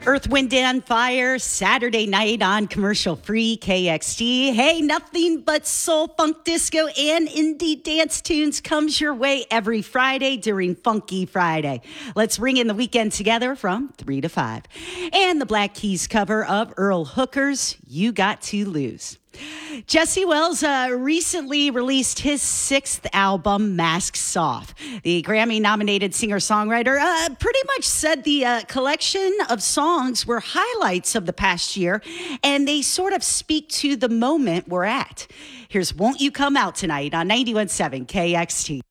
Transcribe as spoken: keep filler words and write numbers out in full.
Earth, Wind, and Fire, Saturday night on commercial-free K X T. Hey, nothing but soul, funk, disco, and indie dance tunes comes your way every Friday during Funky Friday. Let's ring in the weekend together from three to five. And the Black Keys cover of Earl Hooker's You Got to Lose. Jesse Wells uh, recently released his sixth album, Masks Off. The Grammy-nominated singer-songwriter uh, pretty much said the uh, collection of songs were highlights of the past year, and they sort of speak to the moment we're at. Here's Won't You Come Out Tonight on ninety-one point seven K X T.